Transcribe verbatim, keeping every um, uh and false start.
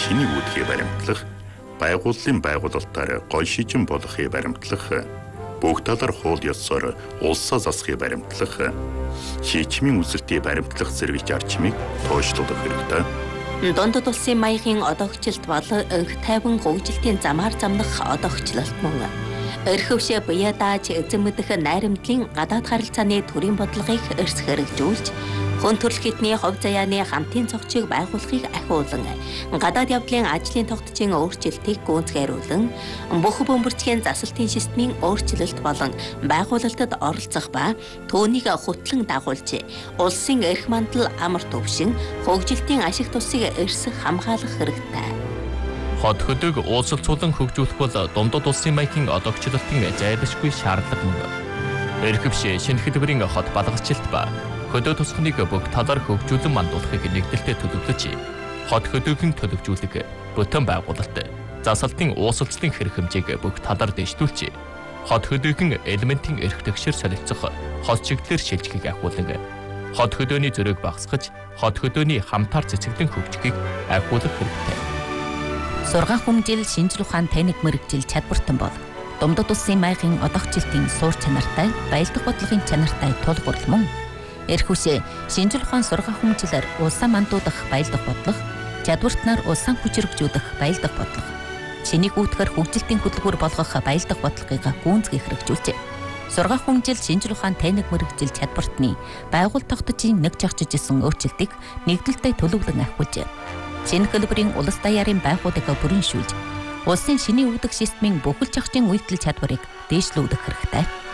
шинийг үүдхийг баримтлах, байгууллын байгуулалтаар гой шижин болохыг баримтлах, бүх талаар хууль ёсоор улсаа засахыг баримтлах, шийдвэрийн үзэлтийг баримтлах зэрэг зарчмыг тооцоолох хэрэгтэй. Дундад улсын маягийн одоогчлолт бол өнх тайван хөгжилтийн замаар замнах одоогчлолт мөн. Өрхөвшөө буяа дааж эзэн мэдэх найрамдлын гадаад харилцааны төрийн бодлогыг эрс хэрэгжүүлж, хүн төрөл хитний хувь заяаны хамтын цогцыг байгуулахыг ахиулан, гадаад явдлын ажлын тогтцын өөрчлөлтийг гүйцэтгүүлэн, бүх бөмбөрцгийн засалтын системийн өөрчлөлт болон байгуулалтад оролцох ба түүнийг хөтлөн дагуулж, улсын эрх мандал амар төвшин, хөгжилтийн ашиг тусыг эрс хамгаалах хэрэгтэй. Хот хөдөг уулзалцуулан хөгжүүлэх бол дундад улсын маягийн одоогчлолтын зайлшгүй шаардлага мөн. Эрхвшээ шинэ хэлбэрийн хот балгалчлалт ба хөдөө тусахныг бүх талаар хөгжүүлэн мандуулахыг нэгдэлтэд төлөвлөж, хот хөдөөгийн төлөвжүүлэг, бүтэн байгуулалт, засалтын уусалцлын хэрэг хэмжээг бүх талаар дэвшүүлж, хот хөдөөгийн элементийн эрх тэгшэр солилцох хот чиглэлээр шилжихийг ахиулан, хот хөдөөний зөрөөг багасгаж, хот хөдөөний хамтаар цэцэглэн хөгжихийг ахиулах хэрэгтэй. Сургаан хүмжил шинжлэх ухаан техник мэргэжил чадвартан бол дундад улсын маягийн одоогчлолтын суур чанартай, баялаг бодлогын чанартай тулгуур мөн. Эрхвшээ шинжлэх ухаан сургаан хүмжилээр улсаа мандуудах баялаг бодлого, чадвартнаар улсаа хүчрхжүүлэх баялаг бодлого, шинийг үүтгэр хөгжилтийн хөдөлгүүр болгох баялаг бодлогыг гүйцэтгэх хэрэгжүүлжээ. Сургаан хүмжил шинжлэх ухаан техник мэргэжил чадвартны байгууллага тогтцын нэг жагчжсэн өөрчлөлтийг нэгдэлтэд төлөвлөн ахиулжээ. Шинэ хэлбэрийн улс даяарын байгууллагыг бүрэншүүлж, улсын шинийн үүдэх системийн бүхэл зохицын үйлдэл чадварыг дээшлүүлэх хэрэгтэй.